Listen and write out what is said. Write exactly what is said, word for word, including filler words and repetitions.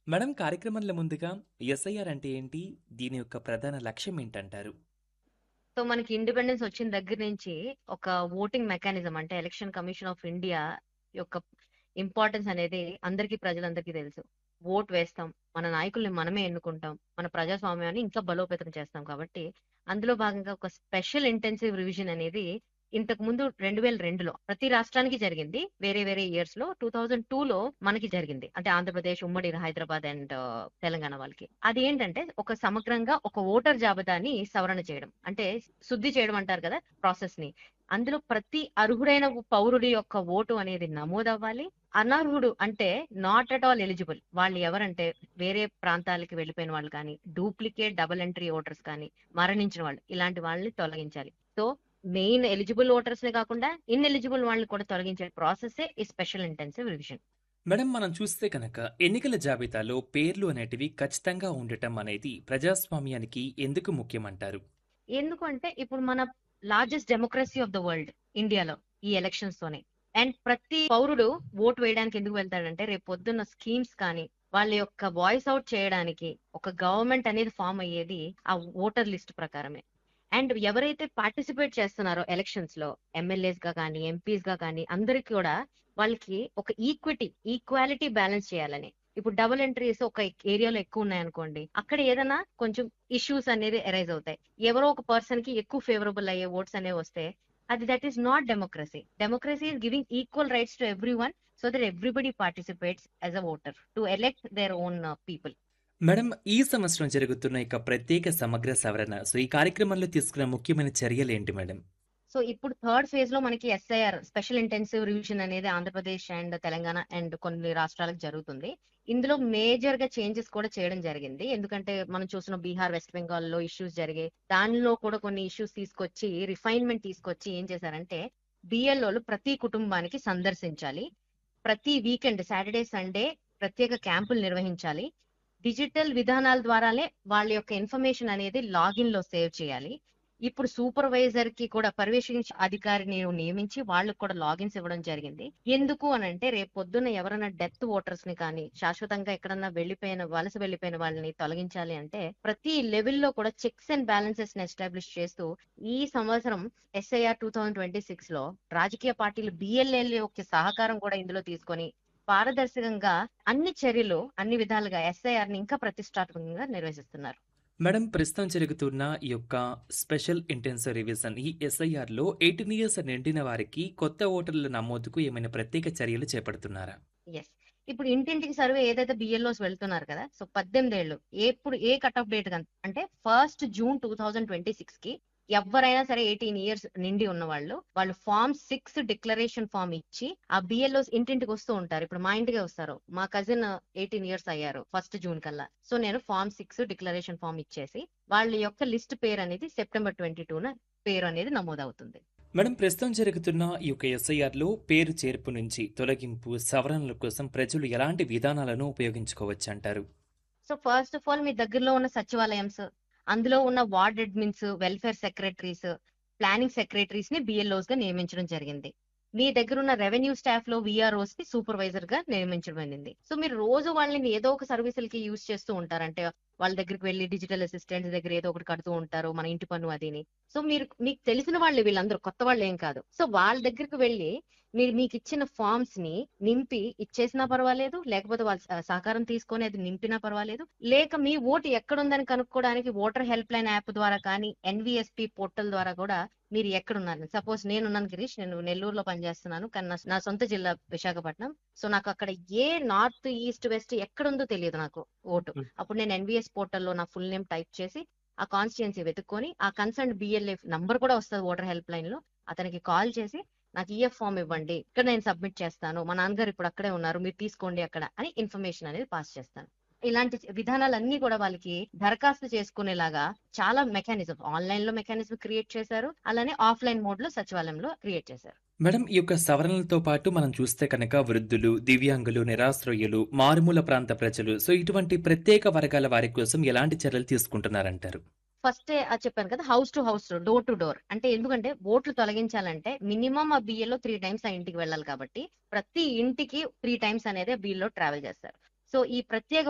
Madam కార్యక్రమంలో ముందుగా SIR అంటే ఏంటి? దీని యొక్క ప్రధాన లక్ష్యం ఏంటంటారు? సో, మనకి ఇండిపెండెన్స్ వచ్చిన దగ్గర నుంచి ఒక ఓటింగ్ మెకానిజం అంటే ఎలక్షన్ కమిషన్ ఆఫ్ ఇండియా యొక్క ఇంపార్టెన్స్ అనేది అందరికీ ప్రజలందరికీ తెలుసు. ఓట్ వేస్తాం. మన నాయకుల్ని మనమే ఎన్నుకుంటాం. మన ప్రజాస్వామ్యాన్ని ఇంకా బలోపేతం చేస్తాం కాబట్టి, అందులో భాగంగా ఒక స్పెషల్ ఇంటెన్సివ్ రివిజన్ అనేది ఇంతకు ముందు రెండు వేల రెండులో ప్రతి రాష్ట్రానికి జరిగింది. వేరే వేరే ఇయర్స్ లో రెండు వేల రెండులో మనకి జరిగింది. అంటే ఆంధ్రప్రదేశ్, ఉమ్మడి హైదరాబాద్ అండ్ తెలంగాణ వాళ్ళకి. అది ఏంటంటే ఒక సమగ్రంగా ఒక ఓటర్ జాబితాని సవరణ చేయడం. అంటే శుద్ధి చేయడం అంటారు కదా ప్రాసెస్ ని. అందులో ప్రతి అర్హుడైన పౌరుడి యొక్క ఓటు అనేది నమోదవ్వాలి. అనర్హుడు అంటే నాట్ అట్ ఆల్ ఎలిజిబుల్ వాళ్ళు ఎవరంటే వేరే ప్రాంతాలకి వెళ్ళిపోయిన వాళ్ళు కానీ, డూప్లికేట్ డబుల్ ఎంట్రీ ఓటర్స్ కానీ, మరణించిన వాళ్ళు ఇలాంటి వాళ్ళని తొలగించాలి. సో మెయిన్ ఎలిజిబుల్ ఓటర్స్ నే కాకుండా ఇన్ ఎలిజిబుల్ వాళ్ళని కూడా తొలగించే ప్రాసెస్ ఈ స్పెషల్ ఇంటెన్సివ్ రివిజన్. మేడం మనం చూస్తే కనుక ఎన్నికల జాబితాలో పేర్లు అనేటివి ఖచ్చితంగా ఉండటం అనేది ప్రజాస్వామ్యానికి ఎందుకు ముఖ్యమంటారు? ఎందుకంటే ఇప్పుడు మన largest democracy of the world ఇండియాలో ఈ ఎలక్షన్స్ తోనే. అండ్ ప్రతి పౌరుడు ఓటు వేయడానికి ఎందుకు వెళ్తాడంటే రేపు పొద్దున్న స్కీమ్స్ కానీ వాళ్ళ యొక్క వాయిస్ అవుట్ చేయడానికి ఒక గవర్నమెంట్ అనేది ఫామ్ అయ్యేది ఆ ఓటర్ లిస్ట్ ప్రకారమే. అండ్ ఎవరైతే పార్టిసిపేట్ చేస్తున్నారో ఎలక్షన్స్ లో ఎమ్మెల్యేస్ గా కానీ ఎంపీస్ గా కానీ అందరికి కూడా వాళ్ళకి ఒక ఈక్విటీ ఈక్వాలిటీ బ్యాలెన్స్ చేయాలని. ఇప్పుడు డబుల్ ఎంట్రీస్ ఒక ఏరియాలో ఎక్కువ ఉన్నాయనుకోండి, అక్కడ ఏదైనా కొంచెం ఇష్యూస్ అనేది అరైజ్ అవుతాయి. ఎవరో ఒక పర్సన్ కి ఎక్కువ ఫేవరబుల్ అయ్యే ఓట్స్ అనేవి వస్తే అది that is not democracy. Democracy is giving equal rights to every one so that everybody participates as a voter to elect their own people. Madam ఈ సంవత్సరం జరుగుతున్న ఇక ప్రత్యేక సమగ్ర సవరణ సో ఈ కార్యక్రమంలో తీసుకున్న ముఖ్యమైన చర్యలు ఏంటి మేడం? సో ఇప్పుడు థర్డ్ ఫేజ్ లో మనకి ఎస్ఐఆర్ స్పెషల్ ఇంటెన్సివ్ రివిజన్ అనేది ఆంధ్రప్రదేశ్ అండ్ తెలంగాణ అండ్ కొన్ని రాష్ట్రాలకు జరుగుతుంది. ఇందులో మేజర్ గా చేంజెస్ కూడా చేయడం జరిగింది. ఎందుకంటే మనం చూసిన బీహార్, వెస్ట్ బెంగాల్ లో ఇష్యూస్ జరిగాయి. దానిలో కూడా కొన్ని ఇష్యూస్ తీసుకొచ్చి రిఫైన్మెంట్ తీసుకొచ్చి ఏం చేశారంటే బిఎల్ఓలు ప్రతి కుటుంబానికి సందర్శించాలి. ప్రతి వీకెండ్ సాటర్డే, సండే ప్రత్యేక క్యాంపులు నిర్వహించాలి. డిజిటల్ విధానాల ద్వారానే వాళ్ళ యొక్క ఇన్ఫర్మేషన్ అనేది లాగిన్ లో సేవ్ చేయాలి. ఇప్పుడు సూపర్వైజర్ కి కూడా పర్యవేక్షించే అధికారిని నియమించి వాళ్ళకి కూడా లాగిన్స్ ఇవ్వడం జరిగింది. ఎందుకు అని అంటే రేపు పొద్దున్న ఎవరైనా డెత్ ఓటర్స్ ని కానీ శాశ్వతంగా ఎక్కడన్నా వెళ్లిపోయిన వలస వెళ్లిపోయిన వాళ్ళని తొలగించాలి అంటే ప్రతి లెవెల్లో కూడా చెక్స్ అండ్ బ్యాలెన్సెస్ ని ఎస్టాబ్లిష్ చేస్తూ ఈ సంవత్సరం SIR two thousand twenty six లో రాజకీయ పార్టీలు బిఎల్ఎల్ యొక్క సహకారం కూడా ఇందులో తీసుకొని పారదర్శకంగా అన్ని చర్యలు అన్ని విధాలుగా ఎస్ఐఆర్ ని ఇంకా ప్రతిష్టాత్మకంగా నిర్వహిస్తున్నారు. మేడం ప్రస్తుతం జరుగుతున్న ఈ యొక్క స్పెషల్ ఇంటెన్సివ్ రివిజన్ ఈ ఎస్ఐఆర్లో ఎయిటీన్ ఇయర్స్ నిండిన వారికి కొత్త ఓటర్ల నమోదుకు ఏమైనా ప్రత్యేక చర్యలు చేపడుతున్నారా? ఎస్. ఇప్పుడు ఇంటింటికి సర్వే ఏదైతే బిఎల్ఓస్ వెళ్తున్నారు కదా, సో పద్దెనిమిది ఏళ్ళు ఎప్పుడు ఏ కట్ ఆఫ్ డేట్ అంటే first June two thousand twenty six కి ఎవరైనా సరే ఎయిటీన్ ఇయర్స్ నిండి ఉన్న వాళ్ళు వాళ్ళు ఫామ్ సిక్స్ డిక్లరేషన్ ఫామ్ ఇచ్చి ఆ బిఎల్ఓస్ ఇంటింటికి వస్తూ ఉంటారు. ఇప్పుడు మా ఇంటికి వస్తారు. మా కజిన్ ఎయిటీన్ ఇయర్స్ అయ్యారు ఫస్ట్ జూన్ కల్లా. సో నేను ఫామ్ సిక్స్ డిక్లరేషన్ ఫామ్ ఇచ్చేసి వాళ్ళ యొక్క లిస్ట్ పేరు అనేది సెప్టెంబర్ ట్వంటీ టూన పేరు అనేది నమోదవుతుంది. మేడం ప్రస్తుతం జరుగుతున్న ఈ యొక్క ఎస్ఐఆర్లో పేరు చేర్పు నుంచి తొలగింపు సవరణల కోసం ప్రజలు ఎలాంటి విధానాలను ఉపయోగించుకోవచ్చు అంటారు? సో ఫస్ట్ ఆఫ్ ఆల్ మీ దగ్గరలో ఉన్న సచివాలయంస్, అందులో ఉన్న ward admins, welfare secretaries, planning secretaries ని బిఎల్ఓస్ గా నియమించడం జరిగింది. మీ దగ్గర ఉన్న రెవెన్యూ స్టాఫ్ లో విఆర్ఓస్ ని సూపర్వైజర్ గా నియమించడం జరిగింది. సో మీరు రోజు వాళ్ళని ఏదో ఒక సర్వీసులకి యూజ్ చేస్తూ ఉంటారంటే వాళ్ళ దగ్గరికి వెళ్ళి డిజిటల్ అసిస్టెంట్స్ దగ్గర ఏదో ఒకటి కడుతూ ఉంటారు, మన ఇంటి పన్ను అదిని. సో మీరు మీకు తెలిసిన వాళ్ళు వీళ్ళందరూ కొత్త వాళ్ళు ఏం కాదు. సో వాళ్ళ దగ్గరికి వెళ్ళి మీరు మీకు ఇచ్చిన ఫార్మ్స్ ని నింపి ఇచ్చేసినా పర్వాలేదు, లేకపోతే వాళ్ళ సహ- సహకారం తీసుకొని అది నింపినా పర్వాలేదు, లేక మీ ఓటు ఎక్కడుందని కనుక్కోవడానికి ఓటర్ హెల్ప్ లైన్ యాప్ ద్వారా కానీ ఎన్విఎస్పి పోర్టల్ ద్వారా కూడా మీరు ఎక్కడున్నారు. సపోజ్ నేనున్నాను గిరీష్, నేను నెల్లూరులో పనిచేస్తున్నాను కానీ నా నా సొంత జిల్లా విశాఖపట్నం. సో నాకు అక్కడ ఏ నార్త్, ఈస్ట్, వెస్ట్ ఎక్కడుందో తెలియదు నాకు ఓటు. అప్పుడు నేను ఎన్విఎస్ పోర్టల్లో నా ఫుల్ నేమ్ టైప్ చేసి ఆ కాన్స్టిట్యున్సీ వెతుక్కొని ఆ కన్సర్న్ బిఎల్ఏ నంబర్ కూడా వస్తుంది ఓటర్ హెల్ప్ లైన్ లో, అతనికి కాల్ చేసి నాకు ఈఎఫ్ ఫామ్ ఇవ్వండి, ఇక్కడ నేను సబ్మిట్ చేస్తాను, మా నాన్నగారు ఇప్పుడు అక్కడే ఉన్నారు, మీరు తీసుకోండి అక్కడ అని ఇన్ఫర్మేషన్ అనేది పాస్ చేస్తాను. ఇలాంటి విధానాలన్నీ కూడా వాళ్ళకి దరఖాస్తు చేసుకునేలాగా చాలా మెకానిజం ఆన్లైన్ లో మెకానిజం క్రియేట్ చేశారు. అలానే ఆఫ్లైన్ మోడ్ లో సచివాలయంలో క్రియేట్ చేశారు. మేడం ఈ యొక్క సవరణలతో పాటు మనం చూస్తే కనుక వృద్ధులు, దివ్యాంగులు, నిరాశ్రయులు, మారుమూల ప్రాంత ప్రజలు సో ఇటువంటి ప్రత్యేక వర్గాల వారి కోసం ఎలాంటి చర్యలు తీసుకుంటున్నారంటారు? ఫస్ట్ చెప్పాను కదా, house to house, door to door. అంటే ఎందుకంటే ఓట్లు తొలగించాలంటే మినిమం ఆ బిఏలో త్రీ టైమ్స్ ఆ ఇంటికి వెళ్ళాలి కాబట్టి ప్రతి ఇంటికి త్రీ టైమ్స్ అనేది బిల్లో ట్రావెల్ చేస్తారు. సో ఈ ప్రత్యేక